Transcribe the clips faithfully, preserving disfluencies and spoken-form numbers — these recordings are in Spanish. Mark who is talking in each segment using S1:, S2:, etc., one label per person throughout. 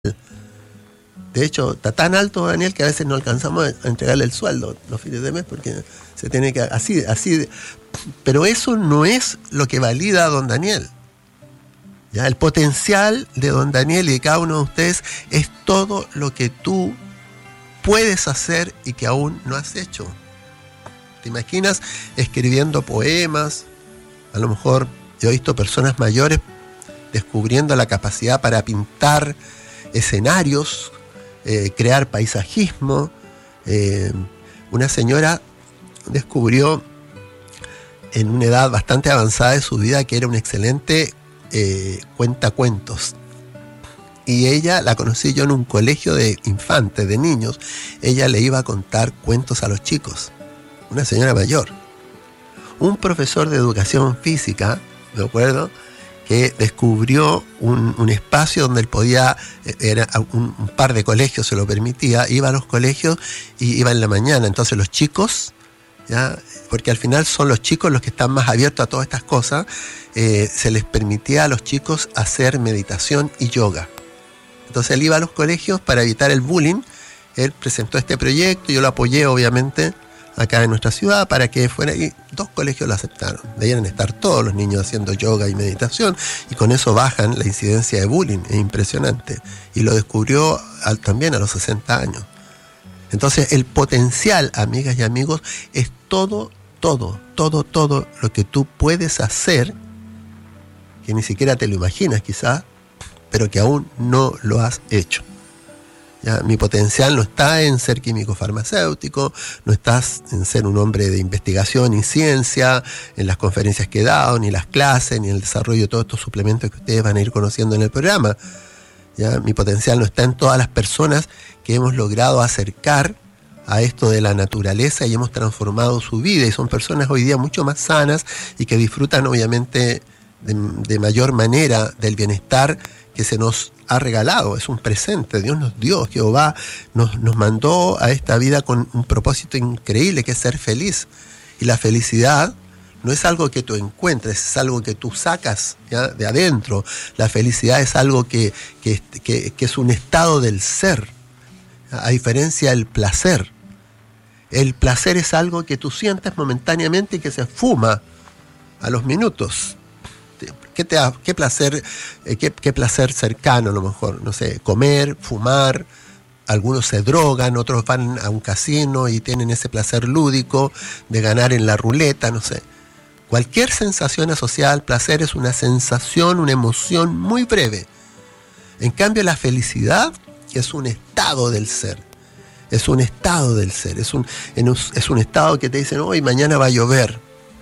S1: De hecho, está tan alto, Daniel, que a veces no alcanzamos a entregarle el sueldo los fines de mes porque se tiene que... Así, así. Pero eso no es lo que valida a don Daniel. ¿Ya? El potencial de don Daniel y de cada uno de ustedes es todo lo que tú puedes hacer y que aún no has hecho. ¿Te imaginas escribiendo poemas? A lo mejor yo he visto personas mayores descubriendo la capacidad para pintar escenarios, eh, crear paisajismo. Eh, una señora descubrió en una edad bastante avanzada de su vida que era un excelente eh, cuentacuentos. Y ella la conocí yo en un colegio de infantes, de niños. Ella le iba a contar cuentos a los chicos. Una señora mayor. Un profesor de educación física, me acuerdo, que descubrió un, un espacio donde él podía, era un, un par de colegios se lo permitía, iba a los colegios y iba en la mañana. Entonces los chicos, ¿ya? Porque al final son los chicos los que están más abiertos a todas estas cosas, eh, se les permitía a los chicos hacer meditación y yoga. Entonces él iba a los colegios para evitar el bullying. Él presentó este proyecto, yo lo apoyé obviamente acá en nuestra ciudad para que fuera, y dos colegios lo aceptaron. Debían estar todos los niños haciendo yoga y meditación y con eso bajan la incidencia de bullying, es impresionante. Y lo descubrió al, también a los sesenta años. Entonces el potencial, amigas y amigos, es todo, todo, todo, todo lo que tú puedes hacer, que ni siquiera te lo imaginas quizás, pero que aún no lo has hecho. ¿Ya? Mi potencial no está en ser químico farmacéutico, no está en ser un hombre de investigación y ciencia, en las conferencias que he dado, ni las clases, ni el desarrollo de todos estos suplementos que ustedes van a ir conociendo en el programa. ¿Ya? Mi potencial no está en todas las personas que hemos logrado acercar a esto de la naturaleza y hemos transformado su vida, y son personas hoy día mucho más sanas y que disfrutan obviamente de, de mayor manera del bienestar que se nos ha regalado. Es un presente, Dios nos dio, Jehová nos, nos mandó a esta vida con un propósito increíble que es ser feliz. Y la felicidad no es algo que tú encuentres, es algo que tú sacas, ¿ya?, de adentro. La felicidad es algo que, que, que, que es un estado del ser, a diferencia del placer. El placer es algo que tú sientes momentáneamente y que se fuma a los minutos. ¿Qué, te ha, qué, placer, eh, qué, qué placer cercano a lo mejor? No sé, comer, fumar, algunos se drogan, otros van a un casino y tienen ese placer lúdico de ganar en la ruleta, no sé. Cualquier sensación asociada al placer es una sensación, una emoción muy breve. En cambio, la felicidad es un estado del ser. Es un estado del ser. Es un, es un estado que te dicen, hoy mañana va a llover.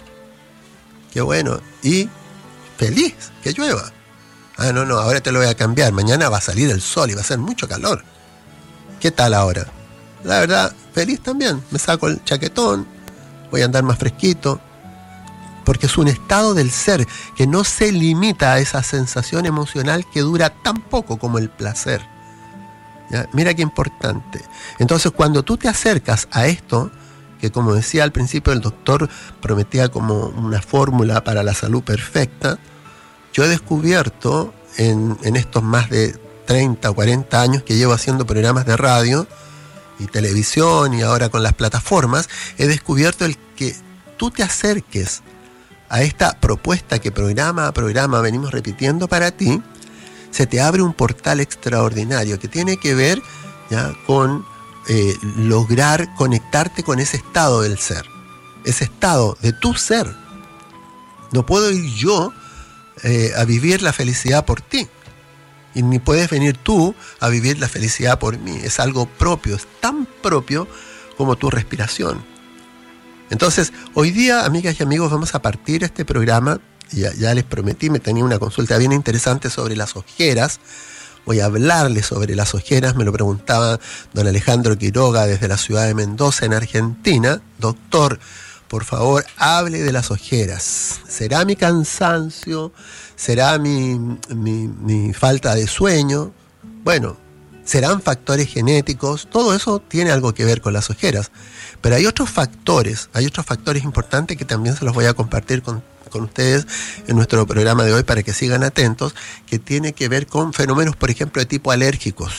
S1: Qué bueno. Y feliz, que llueva. Ah, no, no, ahora te lo voy a cambiar. Mañana va a salir el sol y va a ser mucho calor. ¿Qué tal ahora? La verdad, feliz también. Me saco el chaquetón, voy a andar más fresquito. Porque es un estado del ser que no se limita a esa sensación emocional que dura tan poco como el placer. ¿Ya? Mira qué importante. Entonces, cuando tú te acercas a esto, que como decía al principio el doctor prometía como una fórmula para la salud perfecta, yo he descubierto en, en estos más de treinta o cuarenta años que llevo haciendo programas de radio y televisión y ahora con las plataformas, he descubierto el que tú te acerques a esta propuesta que programa a programa venimos repitiendo para ti, se te abre un portal extraordinario que tiene que ver, ¿ya?, con eh, lograr conectarte con ese estado del ser, ese estado de tu ser. No puedo ir yo eh, a vivir la felicidad por ti, y ni puedes venir tú a vivir la felicidad por mí. Es algo propio, es tan propio como tu respiración. Entonces, hoy día, amigas y amigos, vamos a partir este programa. Ya, ya les prometí, me tenía una consulta bien interesante sobre las ojeras. Voy a hablarles sobre las ojeras. Me lo preguntaba don Alejandro Quiroga desde la ciudad de Mendoza, en Argentina. Doctor, por favor, hable de las ojeras. ¿Será mi cansancio? ¿Será mi, mi, mi falta de sueño? Bueno, ¿serán factores genéticos? Todo eso tiene algo que ver con las ojeras. Pero hay otros factores, hay otros factores importantes que también se los voy a compartir con con ustedes en nuestro programa de hoy para que sigan atentos, que tiene que ver con fenómenos, por ejemplo, de tipo alérgicos.